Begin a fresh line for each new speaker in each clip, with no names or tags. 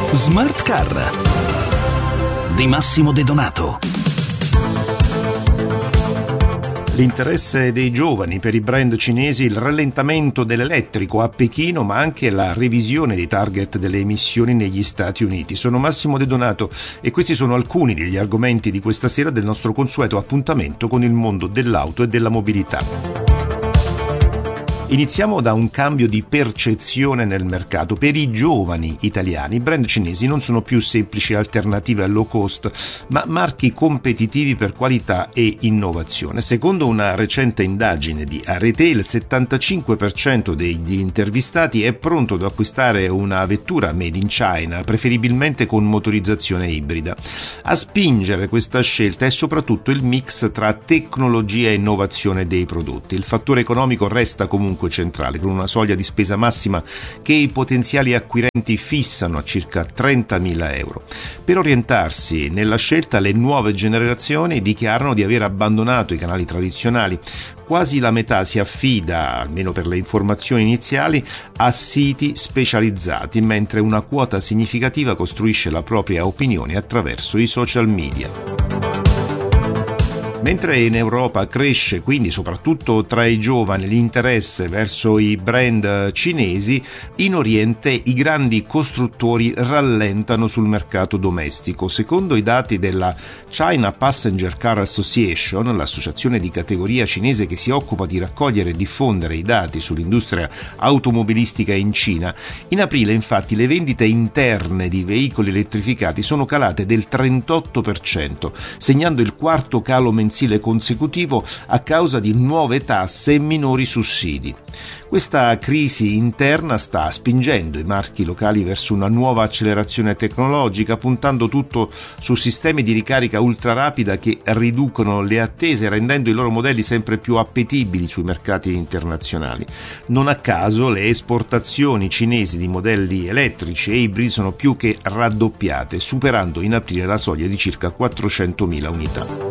Smart Car di Massimo De Donato.
L'interesse dei giovani per i brand cinesi, il rallentamento dell'elettrico a Pechino, ma anche la revisione dei target delle emissioni negli Stati Uniti. Sono Massimo De Donato e questi sono alcuni degli argomenti di questa sera del nostro consueto appuntamento con il mondo dell'auto e della mobilità. Iniziamo da un cambio di percezione nel mercato. Per i giovani italiani, i brand cinesi non sono più semplici alternative al low cost, ma marchi competitivi per qualità e innovazione. Secondo una recente indagine di Arete, il 75% degli intervistati è pronto ad acquistare una vettura made in China, preferibilmente con motorizzazione ibrida. A spingere questa scelta è soprattutto il mix tra tecnologia e innovazione dei prodotti. Il fattore economico resta comunque centrale, con una soglia di spesa massima che i potenziali acquirenti fissano a circa 30.000 euro. Per orientarsi nella scelta, le nuove generazioni dichiarano di aver abbandonato i canali tradizionali. Quasi la metà si affida, almeno per le informazioni iniziali, a siti specializzati, mentre una quota significativa costruisce la propria opinione attraverso i social media. Mentre in Europa cresce quindi soprattutto tra i giovani l'interesse verso i brand cinesi, in Oriente i grandi costruttori rallentano sul mercato domestico. Secondo i dati della China Passenger Car Association, l'associazione di categoria cinese che si occupa di raccogliere e diffondere i dati sull'industria automobilistica in Cina, in aprile infatti le vendite interne di veicoli elettrificati sono calate del 38%, segnando il quarto calo mensile consecutivo a causa di nuove tasse e minori sussidi. Questa crisi interna sta spingendo i marchi locali verso una nuova accelerazione tecnologica, puntando tutto su sistemi di ricarica ultra rapida che riducono le attese, rendendo i loro modelli sempre più appetibili sui mercati internazionali. Non a caso le esportazioni cinesi di modelli elettrici e ibridi sono più che raddoppiate, superando in aprile la soglia di circa 400.000 unità.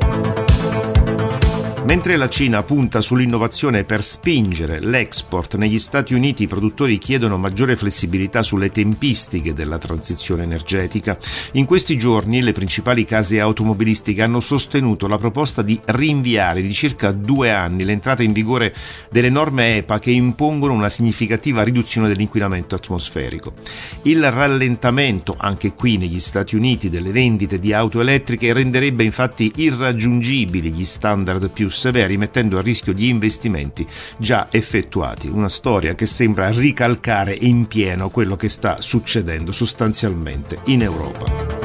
Mentre la Cina punta sull'innovazione per spingere l'export negli Stati Uniti, i produttori chiedono maggiore flessibilità sulle tempistiche della transizione energetica. In questi giorni le principali case automobilistiche hanno sostenuto la proposta di rinviare di circa 2 anni l'entrata in vigore delle norme EPA che impongono una significativa riduzione dell'inquinamento atmosferico. Il rallentamento, anche qui negli Stati Uniti, delle vendite di auto elettriche renderebbe infatti irraggiungibili gli standard più severi, mettendo a rischio gli investimenti già effettuati. Una storia che sembra ricalcare in pieno quello che sta succedendo sostanzialmente in Europa.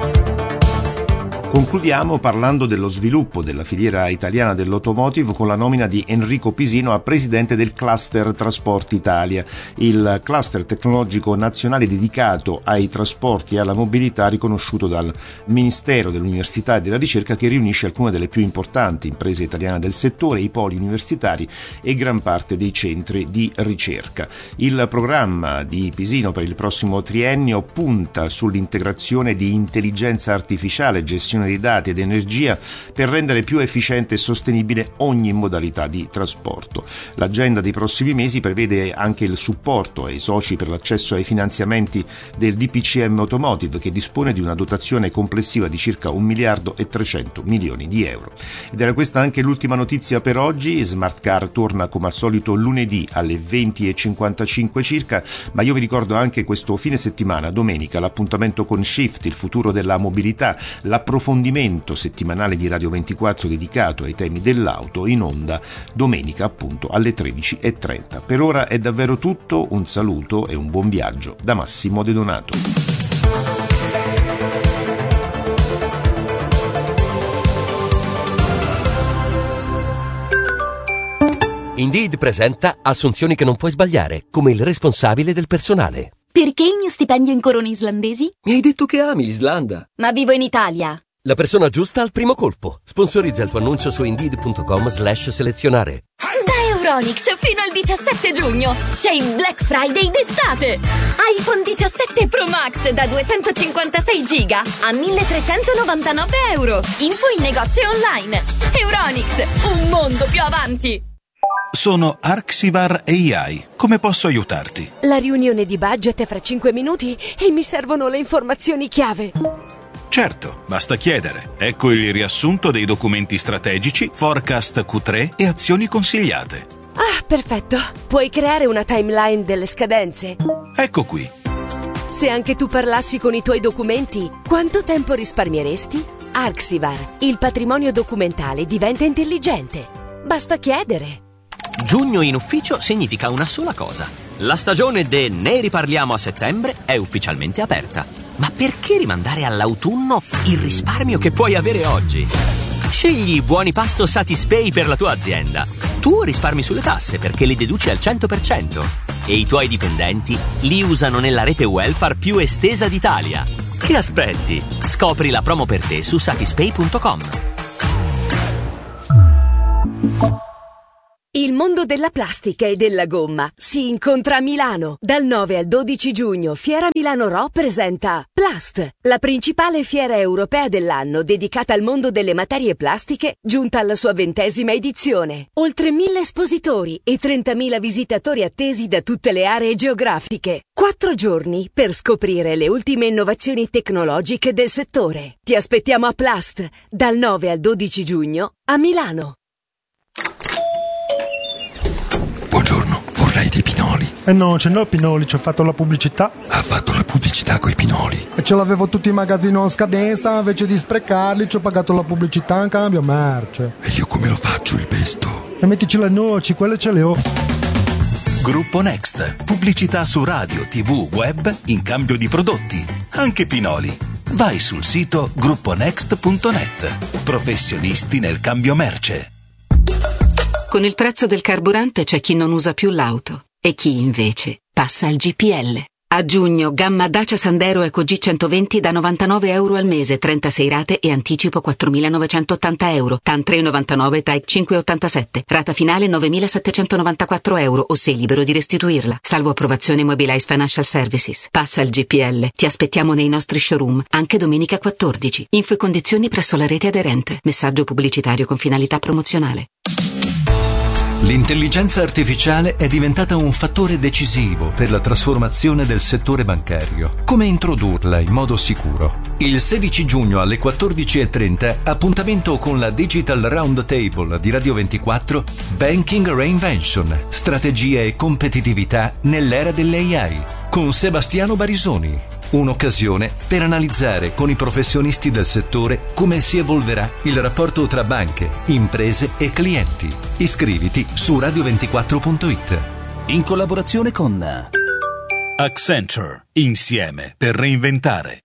Concludiamo parlando dello sviluppo della filiera italiana dell'automotive con la nomina di Enrico Pisino a presidente del Cluster Trasporti Italia, il cluster tecnologico nazionale dedicato ai trasporti e alla mobilità riconosciuto dal Ministero dell'Università e della Ricerca, che riunisce alcune delle più importanti imprese italiane del settore, i poli universitari e gran parte dei centri di ricerca. Il programma di Pisino per il prossimo triennio punta sull'integrazione di intelligenza artificiale, gestione di dati ed energia per rendere più efficiente e sostenibile ogni modalità di trasporto. L'agenda dei prossimi mesi prevede anche il supporto ai soci per l'accesso ai finanziamenti del DPCM Automotive, che dispone di una dotazione complessiva di circa 1 miliardo e 300 milioni di euro. Ed era questa anche l'ultima notizia per oggi. Smart Car torna come al solito lunedì alle 20:55 circa, ma io vi ricordo anche questo fine settimana, domenica, l'appuntamento con Shift, il futuro della mobilità, l'approfondimento settimanale di Radio 24 dedicato ai temi dell'auto, in onda domenica appunto alle 13:30. Per ora è davvero tutto, un saluto e un buon viaggio da Massimo De Donato.
Indeed presenta assunzioni che non puoi sbagliare, come il responsabile del personale.
Perché il mio stipendio in corone islandesi?
Mi hai detto che ami l'Islanda.
Ma vivo in Italia.
La persona giusta al primo colpo. Sponsorizza il tuo annuncio su Indeed.com/selezionare.
Da Euronics fino al 17 giugno c'è il Black Friday d'estate. iPhone 17 Pro Max da 256 giga a 1.399 euro. Info in negozio online. Euronics, un mondo più avanti.
Sono Arxivar AI. Come posso aiutarti?
La riunione di budget è fra 5 minuti e mi servono le informazioni chiave.
Certo, basta chiedere. Ecco il riassunto dei documenti strategici, forecast Q3 e azioni consigliate.
Ah, perfetto. Puoi creare una timeline delle scadenze?
Ecco qui.
Se anche tu parlassi con i tuoi documenti, quanto tempo risparmieresti? Arxivar, il patrimonio documentale diventa intelligente. Basta chiedere.
Giugno in ufficio significa una sola cosa. La stagione de Ne riparliamo a settembre è ufficialmente aperta. Ma perché rimandare all'autunno il risparmio che puoi avere oggi? Scegli buoni pasto Satispay per la tua azienda. Tu risparmi sulle tasse perché li deduci al 100% e i tuoi dipendenti li usano nella rete welfare più estesa d'Italia. Che aspetti? Scopri la promo per te su satispay.com.
Il mondo della plastica e della gomma si incontra a Milano. Dal 9 al 12 giugno Fiera Milano Ro presenta Plast, la principale fiera europea dell'anno dedicata al mondo delle materie plastiche, giunta alla sua 20ª edizione. Oltre 1000 espositori e 30.000 visitatori attesi da tutte le aree geografiche. 4 giorni per scoprire le ultime innovazioni tecnologiche del settore. Ti aspettiamo a Plast, dal 9 al 12 giugno a Milano.
Buongiorno, vorrei dei pinoli.
No, ce n'ho pinoli, ci ho fatto la pubblicità.
Ha fatto la pubblicità coi pinoli.
E ce l'avevo tutti in magazzino a scadenza, invece di sprecarli ci ho pagato la pubblicità in cambio merce.
E io come lo faccio il pesto?
E mettici le noci, quelle ce le ho.
Gruppo Next. Pubblicità su radio, TV, web in cambio di prodotti. Anche pinoli. Vai sul sito grupponext.net. Professionisti nel cambio merce.
Con il prezzo del carburante c'è chi non usa più l'auto e chi invece passa al GPL. A giugno gamma Dacia Sandero Eco G120 da €99 al mese, 36 rate e anticipo €4.980, TAN 3,99, TAEC 5,87, rata finale €9.794 o sei libero di restituirla, salvo approvazione Mobilize Financial Services. Passa al GPL, ti aspettiamo nei nostri showroom, anche domenica 14. Info e condizioni presso la rete aderente. Messaggio pubblicitario con finalità promozionale.
L'intelligenza artificiale è diventata un fattore decisivo per la trasformazione del settore bancario. Come introdurla in modo sicuro? Il 16 giugno alle 14:30 appuntamento con la Digital Roundtable di Radio 24 Banking Reinvention, strategie e competitività nell'era dell'AI con Sebastiano Barisoni. Un'occasione per analizzare con i professionisti del settore come si evolverà il rapporto tra banche, imprese e clienti. Iscriviti su radio24.it.
In collaborazione con Accenture. Insieme per reinventare.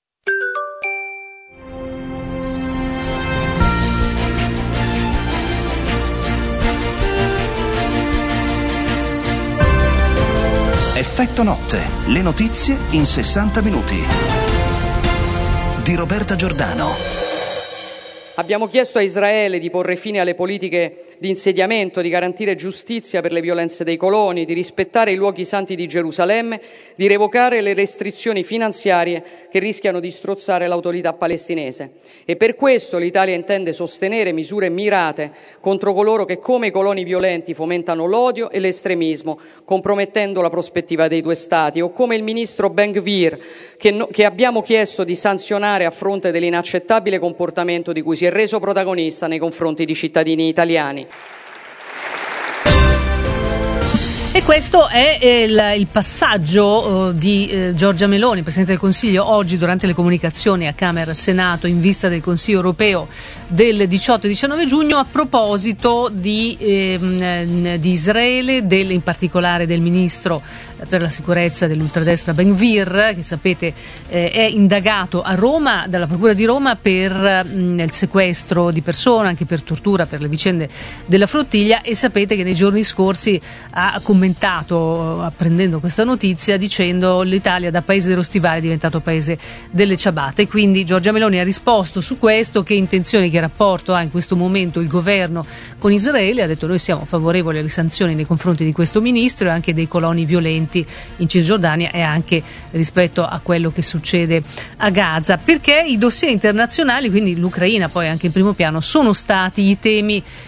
Effetto notte, le notizie in 60 minuti. Di Roberta Giordano.
Abbiamo chiesto a Israele di porre fine alle politiche di insediamento, di garantire giustizia per le violenze dei coloni, di rispettare i luoghi santi di Gerusalemme, di revocare le restrizioni finanziarie che rischiano di strozzare l'autorità palestinese. E per questo l'Italia intende sostenere misure mirate contro coloro che, come i coloni violenti, fomentano l'odio e l'estremismo, compromettendo la prospettiva dei due Stati, o come il ministro Ben-Gvir, che abbiamo chiesto di sanzionare a fronte dell'inaccettabile comportamento di cui si è reso protagonista nei confronti di cittadini italiani.
E questo è il passaggio di Giorgia Meloni, Presidente del Consiglio, oggi durante le comunicazioni a Camera e Senato in vista del Consiglio europeo del 18 e 19 giugno a proposito di Israele, in particolare del ministro per la sicurezza dell'ultradestra Ben-Gvir, che sapete è indagato a Roma dalla Procura di Roma per il sequestro di persona, anche per tortura, per le vicende della flottiglia, e sapete che nei giorni scorsi ha commentato, apprendendo questa notizia, dicendo: l'Italia da paese dello stivale è diventato paese delle ciabatte. Quindi Giorgia Meloni ha risposto su questo, che intenzioni, che rapporto ha in questo momento il governo con Israele. Ha detto: noi siamo favorevoli alle sanzioni nei confronti di questo ministro e anche dei coloni violenti in Cisgiordania e anche rispetto a quello che succede a Gaza, perché i dossier internazionali, quindi l'Ucraina poi anche in primo piano, sono stati i temi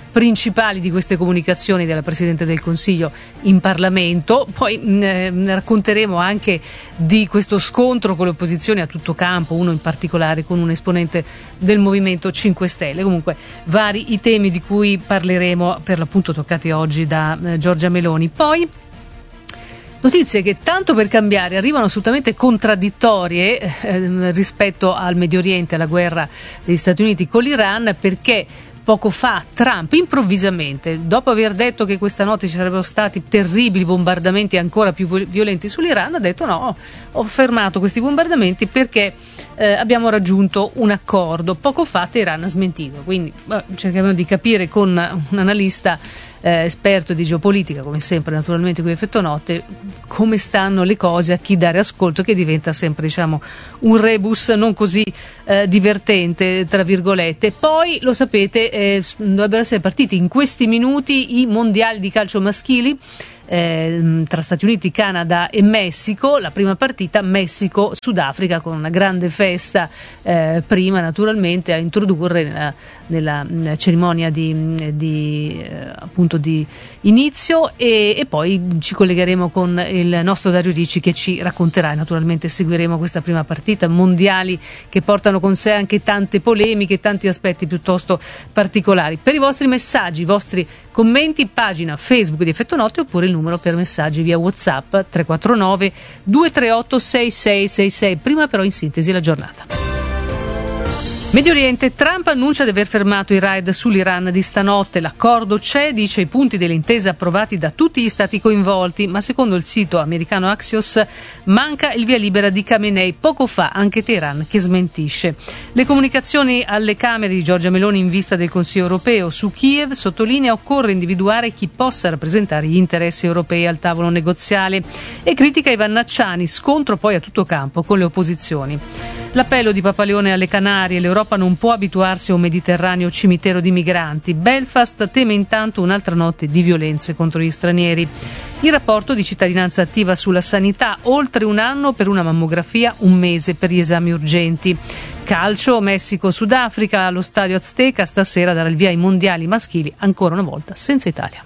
principali di queste comunicazioni della Presidente del Consiglio in Parlamento. Poi racconteremo anche di questo scontro con le opposizioni a tutto campo, uno in particolare con un esponente del Movimento 5 Stelle. Comunque vari i temi di cui parleremo, per l'appunto toccati oggi da Giorgia Meloni. Poi notizie che, tanto per cambiare, arrivano assolutamente contraddittorie rispetto al Medio Oriente, alla guerra degli Stati Uniti con l'Iran, perché poco fa Trump improvvisamente, dopo aver detto che questa notte ci sarebbero stati terribili bombardamenti ancora più violenti sull'Iran, ha detto no, ho fermato questi bombardamenti perché abbiamo raggiunto un accordo. Poco fa Teheran ha smentito, quindi cerchiamo di capire con un analista esperto di geopolitica, come sempre naturalmente qui a Effetto Notte, come stanno le cose, a chi dare ascolto, che diventa sempre, diciamo, un rebus non così divertente, tra virgolette. Poi, lo sapete, dovrebbero essere partiti in questi minuti i mondiali di calcio maschili tra Stati Uniti, Canada e Messico. La prima partita Messico-Sudafrica, con una grande festa prima naturalmente a introdurre nella cerimonia appunto di inizio, e poi ci collegheremo con il nostro Dario Ricci che ci racconterà, e naturalmente seguiremo questa prima partita. Mondiali che portano con sé anche tante polemiche e tanti aspetti piuttosto particolari. Per i vostri messaggi, i vostri commenti, pagina Facebook di Effetto Notte, oppure il numero per messaggi via WhatsApp 349 238 6666. Prima però, in sintesi, la giornata. Medio Oriente, Trump annuncia di aver fermato i raid sull'Iran di stanotte. L'accordo c'è, dice, i punti dell'intesa approvati da tutti gli stati coinvolti, ma secondo il sito americano Axios manca il via libera di Khamenei. Poco fa anche Teheran che smentisce. Le comunicazioni alle Camere di Giorgia Meloni in vista del Consiglio europeo. Su Kiev sottolinea: occorre individuare chi possa rappresentare gli interessi europei al tavolo negoziale, e critica Ivan Nacciani, scontro poi a tutto campo con le opposizioni. L'appello di Papa Leone alle Canarie: l'Europa non può abituarsi a un Mediterraneo cimitero di migranti. Belfast teme intanto un'altra notte di violenze contro gli stranieri. Il rapporto di cittadinanza attiva sulla sanità: oltre un anno per una mammografia, un mese per gli esami urgenti. Calcio, Messico-Sudafrica allo stadio Azteca, stasera darà il via ai mondiali maschili, ancora una volta senza Italia.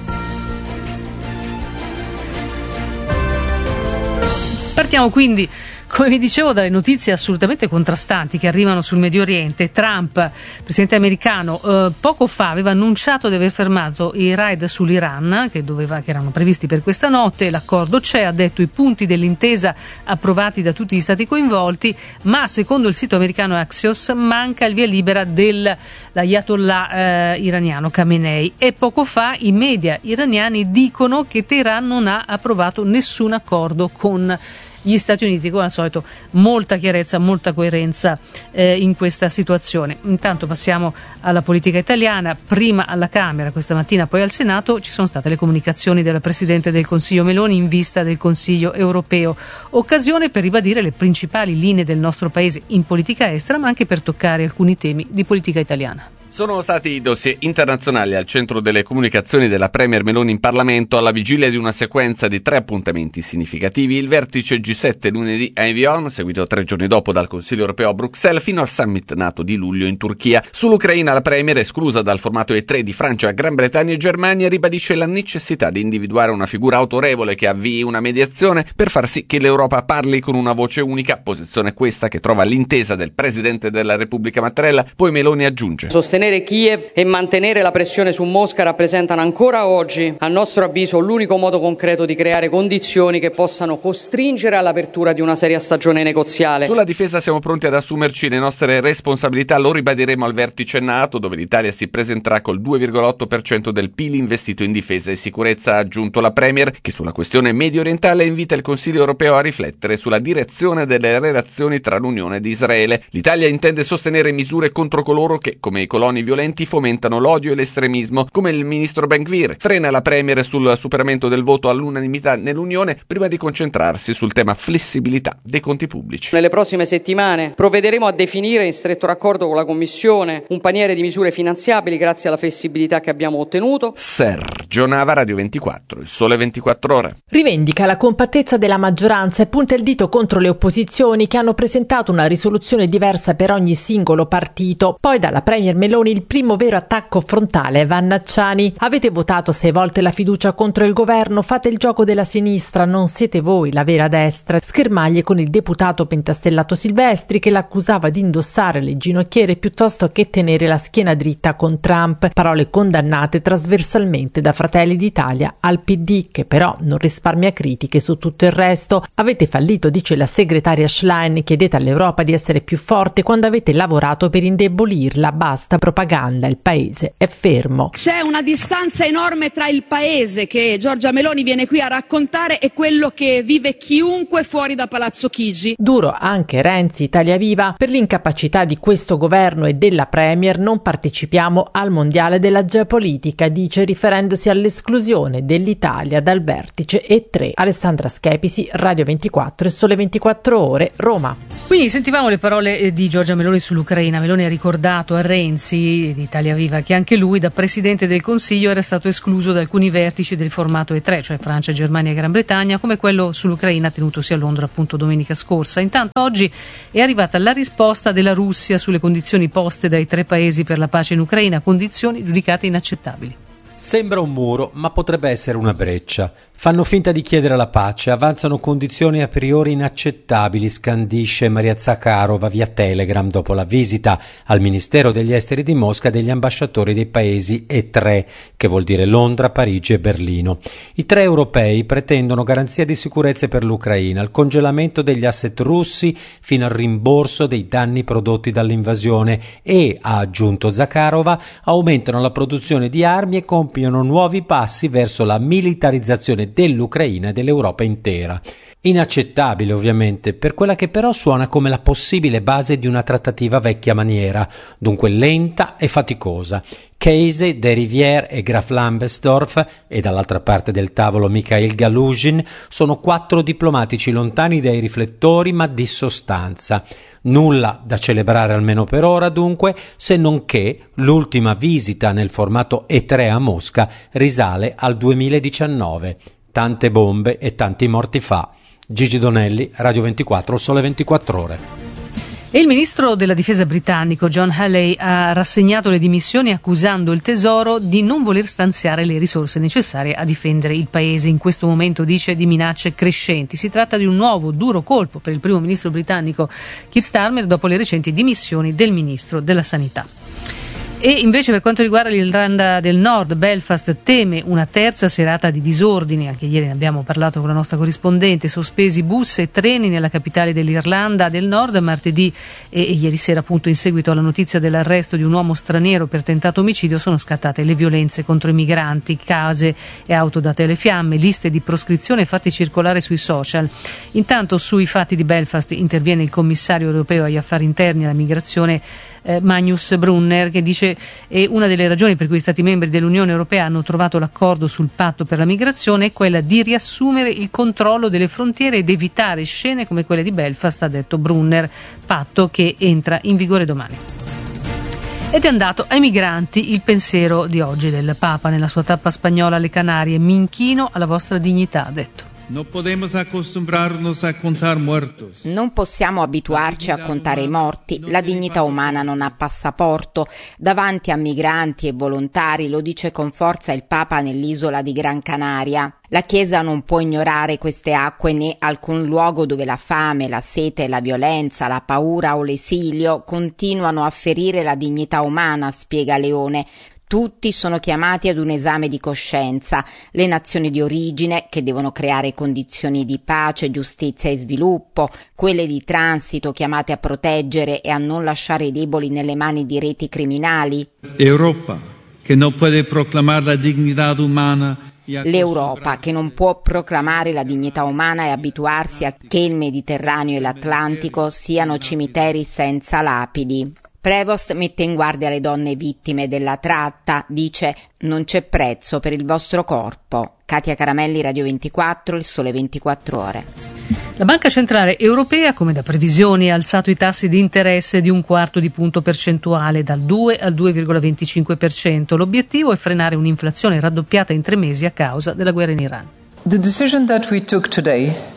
Partiamo quindi, come vi dicevo, dalle notizie assolutamente contrastanti che arrivano sul Medio Oriente. Trump, presidente americano, poco fa aveva annunciato di aver fermato i raid sull'Iran che erano previsti per questa notte. L'accordo c'è, ha detto, i punti dell'intesa approvati da tutti gli stati coinvolti, ma secondo il sito americano Axios manca il via libera dell'ayatollah iraniano Khamenei, e poco fa i media iraniani dicono che Teheran non ha approvato nessun accordo con gli Stati Uniti. Come al solito, molta chiarezza, molta coerenza in questa situazione. Intanto passiamo alla politica italiana. Prima alla Camera, questa mattina poi al Senato, ci sono state le comunicazioni della Presidente del Consiglio Meloni in vista del Consiglio europeo. Occasione per ribadire le principali linee del nostro Paese in politica estera, ma anche per toccare alcuni temi di politica italiana.
Sono stati i dossier internazionali al centro delle comunicazioni della Premier Meloni in Parlamento, alla vigilia di una sequenza di 3 appuntamenti significativi: il vertice G7 lunedì a Evian, seguito 3 giorni dopo dal Consiglio europeo a Bruxelles, fino al summit NATO di luglio in Turchia. Sull'Ucraina, la Premier, esclusa dal formato E3 di Francia, Gran Bretagna e Germania, ribadisce la necessità di individuare una figura autorevole che avvii una mediazione per far sì che l'Europa parli con una voce unica, posizione questa che trova l'intesa del Presidente della Repubblica Mattarella. Poi Meloni aggiunge:
sostenere Kiev e mantenere la pressione su Mosca rappresentano ancora oggi, a nostro avviso, l'unico modo concreto di creare condizioni che possano costringere all'apertura di una seria stagione negoziale.
Sulla difesa siamo pronti ad assumerci le nostre responsabilità, lo ribadiremo al vertice NATO, dove l'Italia si presenterà col 2,8% del PIL investito in difesa e sicurezza, ha aggiunto la Premier, che sulla questione medio orientale invita il Consiglio europeo a riflettere sulla direzione delle relazioni tra l'Unione ed Israele. L'Italia intende sostenere misure contro coloro che, come i coloni violenti, fomentano l'odio e l'estremismo, come il ministro Ben-Gvir. Frena la Premier sul superamento del voto all'unanimità nell'Unione, prima di concentrarsi sul tema flessibilità dei conti pubblici.
Nelle prossime settimane provvederemo a definire, in stretto raccordo con la Commissione, un paniere di misure finanziabili grazie alla flessibilità che abbiamo ottenuto.
Sergio Nava, Radio 24, Il Sole 24 Ore.
Rivendica la compattezza della maggioranza e punta il dito contro le opposizioni che hanno presentato una risoluzione diversa per ogni singolo partito. Poi dalla Premier Meloni Meloni il primo vero attacco frontale ai vannacciani. Avete votato 6 volte la fiducia contro il governo, fate il gioco della sinistra, non siete voi la vera destra. Schermaglie con il deputato pentastellato Silvestri che l'accusava di indossare le ginocchiere piuttosto che tenere la schiena dritta con Trump. Parole condannate trasversalmente da Fratelli d'Italia al PD, che però non risparmia critiche su tutto il resto. Avete fallito, dice la segretaria Schlein, chiedete all'Europa di essere più forte quando avete lavorato per indebolirla. Basta propaganda, il paese è fermo.
C'è una distanza enorme tra il paese che Giorgia Meloni viene qui a raccontare e quello che vive chiunque fuori da Palazzo Chigi.
Duro anche Renzi, Italia Viva, per l'incapacità di questo governo e della Premier non partecipiamo al mondiale della geopolitica, dice, riferendosi all'esclusione dell'Italia dal vertice E3. Alessandra Schepisi, Radio 24 e Sole 24 Ore, Roma.
Quindi sentivamo le parole di Giorgia Meloni sull'Ucraina. Meloni ha ricordato a Renzi di Italia Viva che anche lui da Presidente del Consiglio era stato escluso da alcuni vertici del formato E3, cioè Francia, Germania e Gran Bretagna, come quello sull'Ucraina tenutosi a Londra appunto domenica scorsa. Intanto oggi è arrivata la risposta della Russia sulle condizioni poste dai 3 paesi per la pace in Ucraina, condizioni giudicate inaccettabili.
Sembra un muro, ma potrebbe essere una breccia. Fanno finta di chiedere la pace, avanzano condizioni a priori inaccettabili, scandisce Maria Zakharova via Telegram dopo la visita al Ministero degli Esteri di Mosca degli ambasciatori dei paesi E3, che vuol dire Londra, Parigi e Berlino. I 3 europei pretendono garanzia di sicurezza per l'Ucraina, il congelamento degli asset russi fino al rimborso dei danni prodotti dall'invasione e, ha aggiunto Zakharova, aumentano la produzione di armi e compiono nuovi passi verso la militarizzazione dell'Ucraina e dell'Europa intera. Inaccettabile ovviamente, per quella che però suona come la possibile base di una trattativa vecchia maniera, dunque lenta e faticosa. Casey, De Rivière e Graf Lambsdorff e dall'altra parte del tavolo Mikhail Galuzhin sono 4 diplomatici lontani dai riflettori ma di sostanza. Nulla da celebrare almeno per ora dunque, se non che l'ultima visita nel formato E3 a Mosca risale al 2019. Tante bombe e tanti morti fa. Gigi Donelli, Radio 24, Sole 24 Ore.
E il ministro della difesa britannico John Halley ha rassegnato le dimissioni accusando il Tesoro di non voler stanziare le risorse necessarie a difendere il paese in questo momento, dice, di minacce crescenti. Si tratta di un nuovo duro colpo per il primo ministro britannico Keir Starmer dopo le recenti dimissioni del ministro della sanità. E invece per quanto riguarda l'Irlanda del Nord, Belfast teme una terza serata di disordini, anche ieri ne abbiamo parlato con la nostra corrispondente, sospesi bus e treni nella capitale dell'Irlanda del Nord martedì e ieri sera appunto in seguito alla notizia dell'arresto di un uomo straniero per tentato omicidio sono scattate le violenze contro i migranti, case e auto date alle fiamme, liste di proscrizione fatte circolare sui social. Intanto sui fatti di Belfast interviene il commissario europeo agli affari interni e alla migrazione Magnus Brunner, che dice che una delle ragioni per cui gli Stati membri dell'Unione Europea hanno trovato l'accordo sul patto per la migrazione è quella di riassumere il controllo delle frontiere ed evitare scene come quelle di Belfast, ha detto Brunner, patto che entra in vigore domani. Ed è andato ai migranti il pensiero di oggi del Papa nella sua tappa spagnola alle Canarie: mi inchino alla vostra dignità, ha detto.
Non possiamo abituarci a contare i morti. La dignità umana non ha passaporto. Davanti a migranti e volontari, lo dice con forza il Papa nell'isola di Gran Canaria. La Chiesa non può ignorare queste acque né alcun luogo dove la fame, la sete, la violenza, la paura o l'esilio continuano a ferire la dignità umana, spiega Leone. Tutti sono chiamati ad un esame di coscienza, le nazioni di origine che devono creare condizioni di pace, giustizia e sviluppo, quelle di transito chiamate a proteggere e a non lasciare i deboli nelle mani di reti criminali.
Europa che non può proclamare la dignità umana.
L'Europa che non può proclamare la dignità umana e abituarsi a che il Mediterraneo e l'Atlantico siano cimiteri senza lapidi. Prevost mette in guardia le donne vittime della tratta, dice non c'è prezzo per il vostro corpo. Katia Caramelli, Radio 24, Il Sole 24 Ore.
La Banca Centrale Europea, come da previsioni, ha alzato i tassi di interesse di 1/4 punto percentuale, dal 2 al 2,25%. L'obiettivo è frenare un'inflazione raddoppiata in 3 mesi a causa della guerra in Iran.
The decision that we took today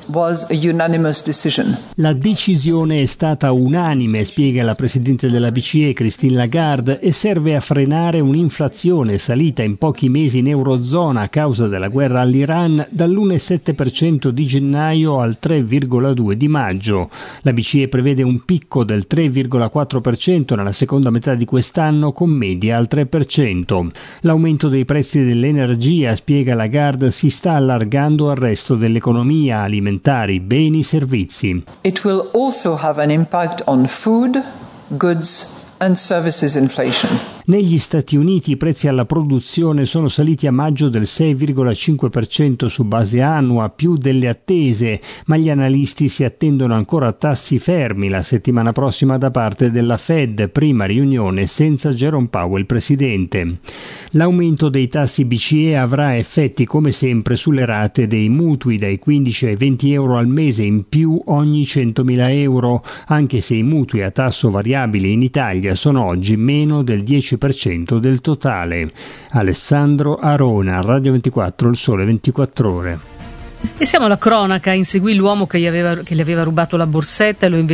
was a unanimous decision.
La decisione è stata unanime, spiega la presidente della BCE Christine Lagarde, e serve a frenare un'inflazione salita in pochi mesi in Eurozona a causa della guerra all'Iran dall'1,7% di gennaio al 3,2% di maggio. La BCE prevede un picco del 3,4% nella seconda metà di quest'anno con media al 3%. L'aumento dei prezzi dell'energia, spiega Lagarde, si sta allargando al resto dell'economia, alimentari, beni, servizi.
It will also have an impact on food, goods and services inflation.
Negli Stati Uniti i prezzi alla produzione sono saliti a maggio del 6,5% su base annua, più delle attese, ma gli analisti si attendono ancora tassi fermi la settimana prossima da parte della Fed, prima riunione senza Jerome Powell presidente. L'aumento dei tassi BCE avrà effetti come sempre sulle rate dei mutui dai 15 ai 20 euro al mese in più ogni 100.000 euro, anche se i mutui a tasso variabile in Italia sono oggi meno del 10% del totale. Alessandro Arona, Radio 24, Il Sole 24 Ore.
E siamo alla cronaca. Inseguì l'uomo che gli aveva rubato la borsetta e lo